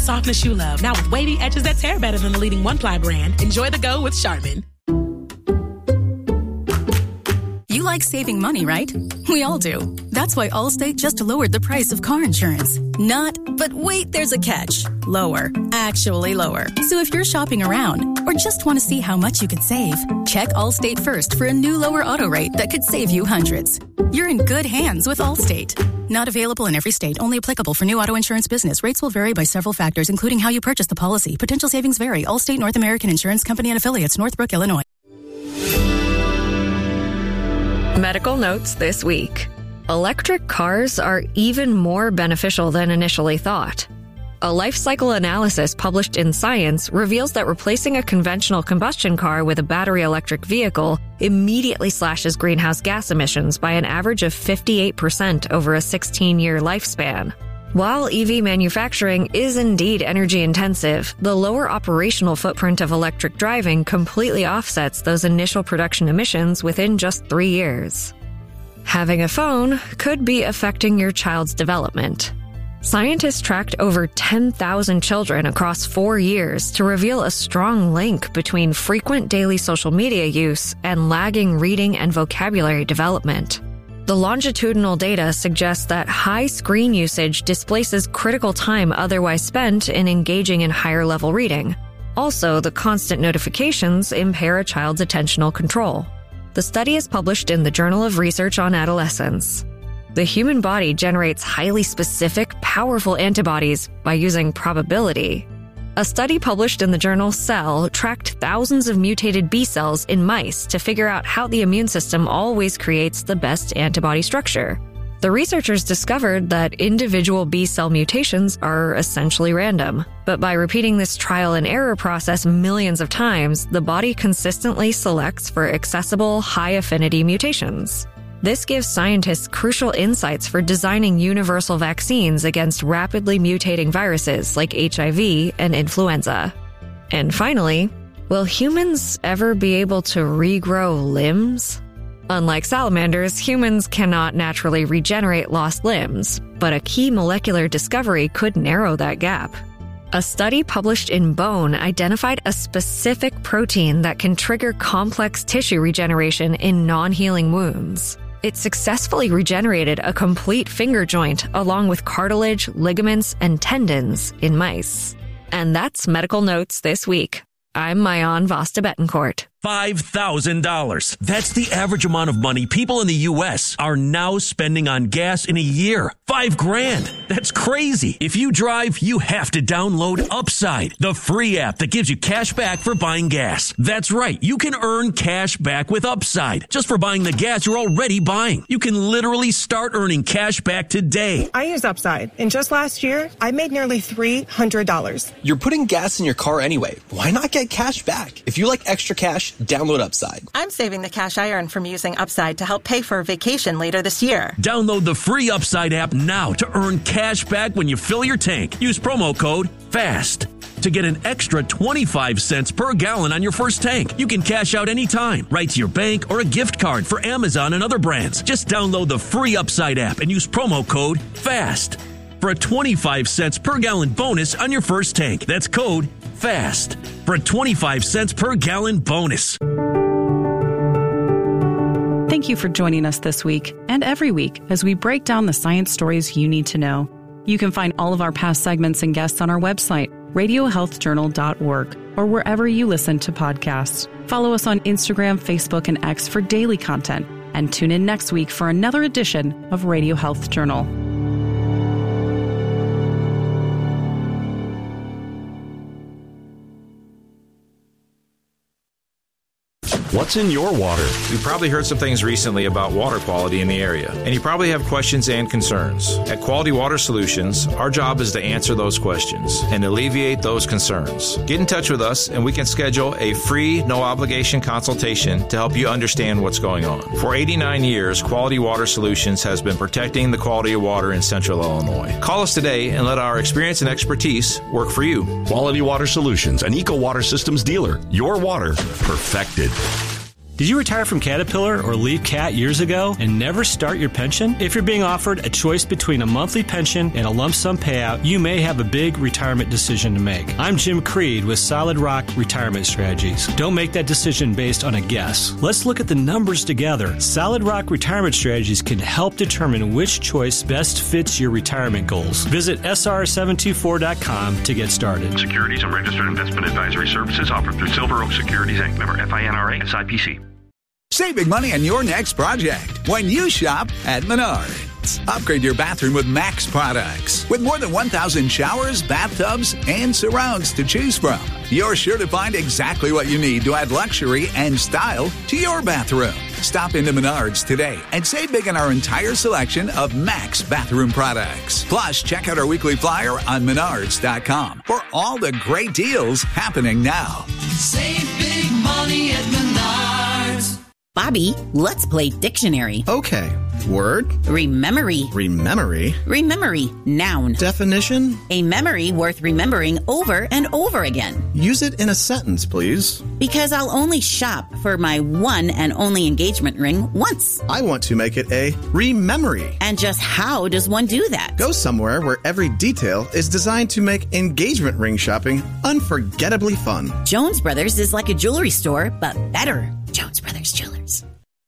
Softness you love. Now with wavy edges that tear better than the leading one-ply brand. Enjoy the go with Charmin. You like saving money, right? We all do. That's why Allstate just lowered the price of car insurance. Not, but wait, there's a catch. Lower. Actually lower. So if you're shopping around or just want to see how much you could save, check Allstate first for a new lower auto rate that could save you hundreds. You're in good hands with Allstate. Not available in every state. Only applicable for new auto insurance business. Rates will vary by several factors, including how you purchase the policy. Potential savings vary. Allstate North American Insurance Company and Affiliates, Northbrook, Illinois. Medical notes this week. Electric cars are even more beneficial than initially thought. A life cycle analysis published in Science reveals that replacing a conventional combustion car with a battery electric vehicle immediately slashes greenhouse gas emissions by an average of 58% over a 16-year lifespan. While EV manufacturing is indeed energy intensive, the lower operational footprint of electric driving completely offsets those initial production emissions within just 3 years. Having a phone could be affecting your child's development. Scientists tracked over 10,000 children across 4 years to reveal a strong link between frequent daily social media use and lagging reading and vocabulary development. The longitudinal data suggests that high screen usage displaces critical time otherwise spent in engaging in higher-level reading. Also, the constant notifications impair a child's attentional control. The study is published in the Journal of Research on Adolescence. The human body generates highly specific, powerful antibodies by using probability. A study published in the journal Cell tracked thousands of mutated B cells in mice to figure out how the immune system always creates the best antibody structure. The researchers discovered that individual B cell mutations are essentially random, but by repeating this trial and error process millions of times, the body consistently selects for accessible, high-affinity mutations. This gives scientists crucial insights for designing universal vaccines against rapidly mutating viruses like HIV and influenza. And finally, will humans ever be able to regrow limbs? Unlike salamanders, humans cannot naturally regenerate lost limbs, but a key molecular discovery could narrow that gap. A study published in Bone identified a specific protein that can trigger complex tissue regeneration in non-healing wounds. It successfully regenerated a complete finger joint along with cartilage, ligaments, and tendons in mice. And that's Medical Notes this week. I'm Mayan Vasta Betancourt. $5,000. That's the average amount of money people in the U.S. are now spending on gas in a year. $5,000. That's crazy. If you drive, you have to download Upside, the free app that gives you cash back for buying gas. That's right. You can earn cash back with Upside just for buying the gas you're already buying. You can literally start earning cash back today. I use Upside, and just last year, I made nearly $300. You're putting gas in your car anyway. Why not get cash back? If you like extra cash, download Upside. I'm saving the cash I earn from using Upside to help pay for a vacation later this year. Download the free Upside app now to earn cash back when you fill your tank. Use promo code FAST to get an extra 25 cents per gallon on your first tank. You can cash out anytime, right to your bank or a gift card for Amazon and other brands. Just download the free Upside app and use promo code FAST for a 25 cents per gallon bonus on your first tank. That's code FAST for a 25 cents per gallon bonus. Thank you for joining us this week and every week as we break down the science stories you need to know. You can find all of our past segments and guests on our website, radiohealthjournal.org, or wherever you listen to podcasts. Follow us on Instagram, Facebook, and X for daily content, and tune in next week for another edition of Radio Health Journal. What's in your water? You probably heard some things recently about water quality in the area, and you probably have questions and concerns. At Quality Water Solutions, our job is to answer those questions and alleviate those concerns. Get in touch with us, and we can schedule a free, no-obligation consultation to help you understand what's going on. For 89 years, Quality Water Solutions has been protecting the quality of water in Central Illinois. Call us today and let our experience and expertise work for you. Quality Water Solutions, an Eco Water Systems dealer. Your water perfected. Did you retire from Caterpillar or leave CAT years ago and never start your pension? If you're being offered a choice between a monthly pension and a lump sum payout, you may have a big retirement decision to make. I'm Jim Creed with Solid Rock Retirement Strategies. Don't make that decision based on a guess. Let's look at the numbers together. Solid Rock Retirement Strategies can help determine which choice best fits your retirement goals. Visit SR724.com to get started. Securities and registered investment advisory services offered through Silver Oak Securities Inc. Member FINRA SIPC. Save big money on your next project when you shop at Menards. Upgrade your bathroom with Max products. With more than 1,000 showers, bathtubs, and surrounds to choose from, you're sure to find exactly what you need to add luxury and style to your bathroom. Stop into Menards today and save big on our entire selection of Max bathroom products. Plus, check out our weekly flyer on Menards.com for all the great deals happening now. Save big money at Menards. Bobby, let's play dictionary. Okay. Word. Rememory. Rememory. Rememory. Noun. Definition. A memory worth remembering over and over again. Use it in a sentence, please. Because I'll only shop for my one and only engagement ring once. I want to make it a rememory. And just how does one do that? Go somewhere where every detail is designed to make engagement ring shopping unforgettably fun. Jones Brothers is like a jewelry store, but better. Jones Brothers Jewelers.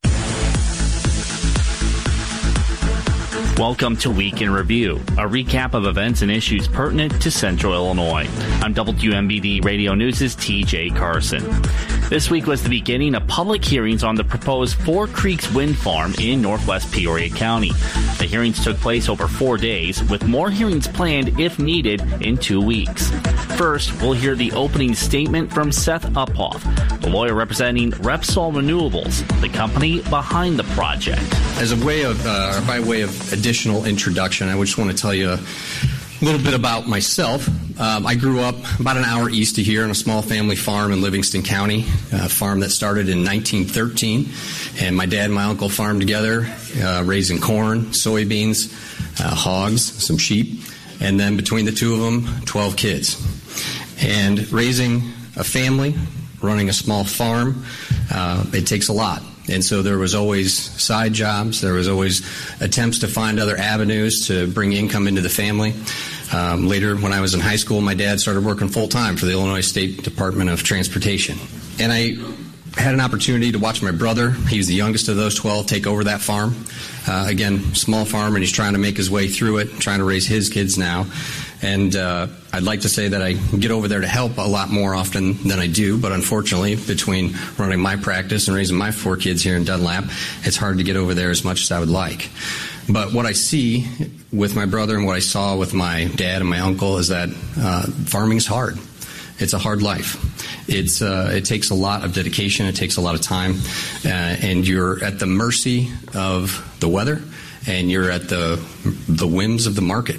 Welcome to Week in Review, a recap of events and issues pertinent to Central Illinois. I'm WMBD Radio News' TJ Carson. This week was the beginning of public hearings on the proposed Four Creeks Wind Farm in northwest Peoria County. The hearings took place over 4 days, with more hearings planned if needed in 2 weeks. First, we'll hear the opening statement from Seth Uphoff, the lawyer representing Repsol Renewables, the company behind the project. As a way of, by way of additional introduction, I just want to tell you a little bit about myself. I grew up about an hour east of here on a small family farm in Livingston County, a farm that started in 1913. And my dad and my uncle farmed together, raising corn, soybeans, hogs, some sheep, and then between the two of them, 12 kids. And raising a family, running a small farm, it takes a lot. And so there was always side jobs. There was always attempts to find other avenues to bring income into the family. Later, when I was in high school, my dad started working full-time for the Illinois State Department of Transportation. And I had an opportunity to watch my brother, he was the youngest of those 12, take over that farm. Again, small farm, and he's trying to make his way through it, trying to raise his kids now. And I'd like to say that I get over there to help a lot more often than I do, but unfortunately, between running my practice and raising my 4 kids here in Dunlap, it's hard to get over there as much as I would like. But what I see with my brother and what I saw with my dad and my uncle is that farming is hard. It's a hard life. It takes a lot of dedication. It takes a lot of time, and you're at the mercy of the weather, and you're at the whims of the market.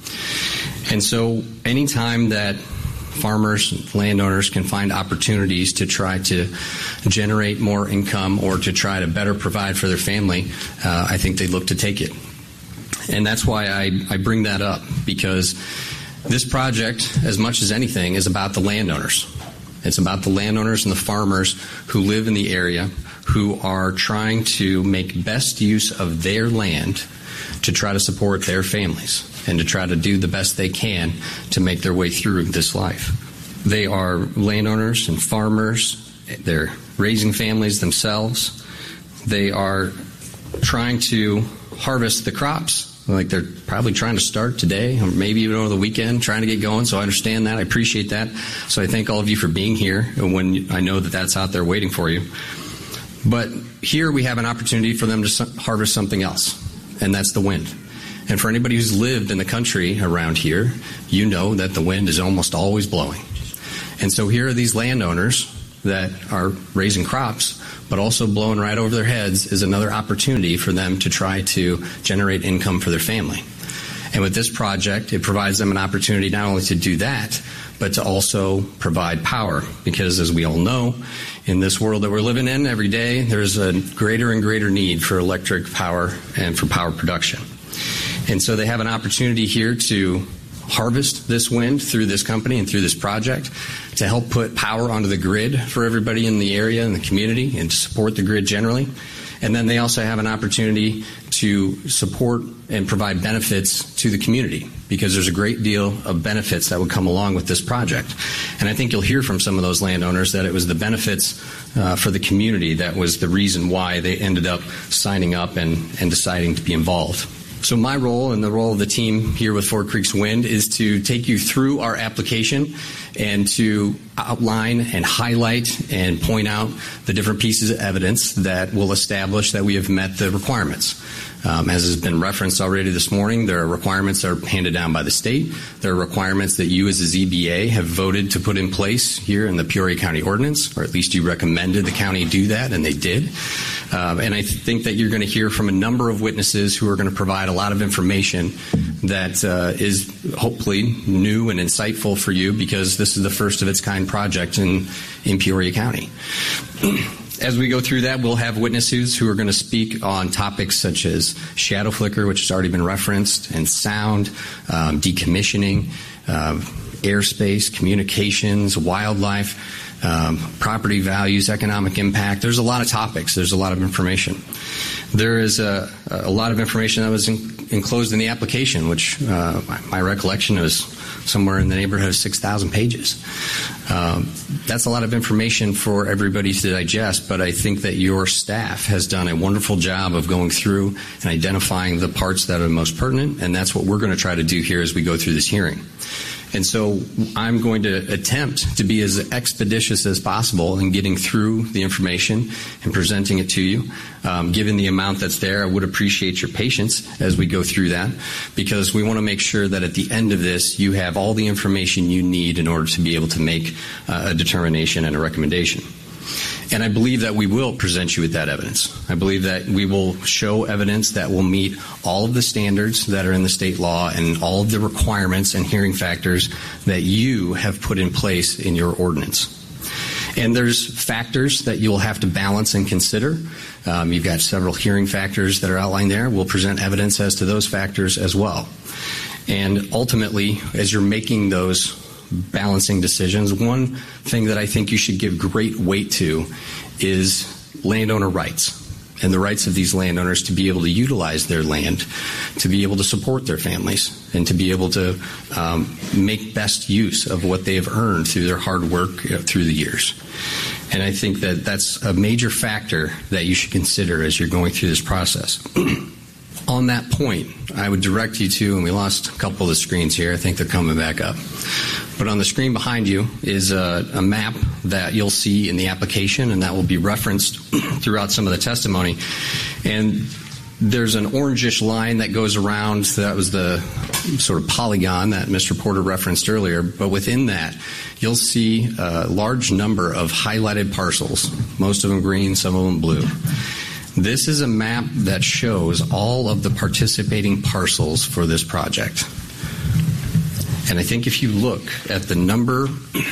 And so anytime that farmers, landowners can find opportunities to try to generate more income or to try to better provide for their family, I think they look to take it. And that's why I bring that up, because this project, as much as anything, is about the landowners. It's about the landowners and the farmers who live in the area, who are trying to make best use of their land to try to support their families and to try to do the best they can to make their way through this life. They are landowners and farmers. They're raising families themselves. They are trying to harvest the crops. Like they're probably trying to start today, or maybe even over the weekend, trying to get going. So I understand that. I appreciate that. So I thank all of you for being here when I know that that's out there waiting for you. But here we have an opportunity for them to harvest something else, and that's the wind. And for anybody who's lived in the country around here, you know that the wind is almost always blowing. And so here are these landowners that are raising crops, but also blowing right over their heads is another opportunity for them to try to generate income for their family. And with this project, it provides them an opportunity not only to do that, but to also provide power. Because as we all know, in this world that we're living in every day, there's a greater and greater need for electric power and for power production. And so they have an opportunity here to harvest this wind through this company and through this project to help put power onto the grid for everybody in the area and the community and to support the grid generally. And then they also have an opportunity to support and provide benefits to the community because there's a great deal of benefits that would come along with this project. And I think you'll hear from some of those landowners that it was the benefits for the community that was the reason why they ended up signing up and deciding to be involved. So my role and the role of the team here with Four Creeks Wind is to take you through our application and to outline and highlight and point out the different pieces of evidence that will establish that we have met the requirements. As has been referenced already this morning, there are requirements that are handed down by the state. There are requirements that you as a ZBA have voted to put in place here in the Peoria County Ordinance, or at least you recommended the county do that, and they did. And I think that you're going to hear from a number of witnesses who are going to provide a lot of information that is hopefully new and insightful for you because this is the first of its kind project in Peoria County. As we go through that, we'll have witnesses who are going to speak on topics such as shadow flicker, which has already been referenced, and sound, decommissioning, airspace, communications, wildlife, property values, economic impact. There's a lot of topics. There's a lot of information. There is a lot of information that was enclosed in the application, which my recollection is somewhere in the neighborhood of 6,000 pages. That's a lot of information for everybody to digest, but I think that your staff has done a wonderful job of going through and identifying the parts that are most pertinent, and that's what we're going to try to do here as we go through this hearing. And so I'm going to attempt to be as expeditious as possible in getting through the information and presenting it to you. Given the amount that's there, I would appreciate your patience as we go through that because we want to make sure that at the end of this, you have all the information you need in order to be able to make a determination and a recommendation. And I believe that we will present you with that evidence. I believe that we will show evidence that will meet all of the standards that are in the state law and all of the requirements and hearing factors that you have put in place in your ordinance. And there's factors that you'll have to balance and consider. You've got several hearing factors that are outlined there. We'll present evidence as to those factors as well. And ultimately, as you're making those balancing decisions, one thing that I think you should give great weight to is landowner rights and the rights of these landowners to be able to utilize their land, to be able to support their families, and to be able to make best use of what they have earned through their hard work through the years. And I think that that's a major factor that you should consider as you're going through this process. On that point, I would direct you to, and we lost a couple of the screens here. I think they're coming back up. But on the screen behind you is a map that you'll see in the application, and that will be referenced throughout some of the testimony. And there's an orangish line that goes around. That was the sort of polygon that Mr. Porter referenced earlier. But within that, you'll see a large number of highlighted parcels, most of them green, some of them blue. This is a map that shows all of the participating parcels for this project. And I think if you look at the number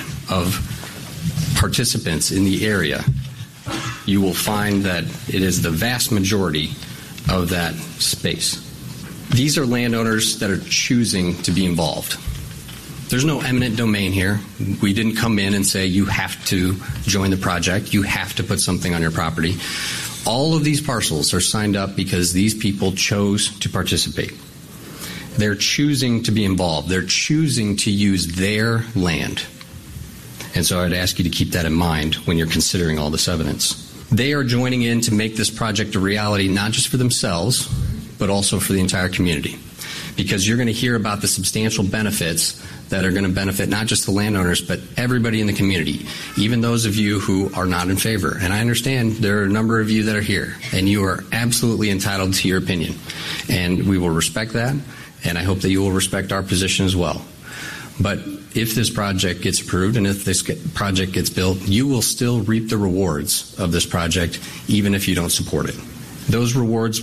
of participants in the area, you will find that it is the vast majority of that space. These are landowners that are choosing to be involved. There's no eminent domain here. We didn't come in and say you have to join the project, you have to put something on your property. All of these parcels are signed up because these people chose to participate. They're choosing to be involved. They're choosing to use their land. And so I'd ask you to keep that in mind when you're considering all this evidence. They are joining in to make this project a reality, not just for themselves, but also for the entire community. Because you're going to hear about the substantial benefits that are going to benefit not just the landowners, but everybody in the community, even those of you who are not in favor. And I understand there are a number of you that are here, and you are absolutely entitled to your opinion. And we will respect that, and I hope that you will respect our position as well. But if this project gets approved and if this project gets built, you will still reap the rewards of this project, even if you don't support it. Those rewards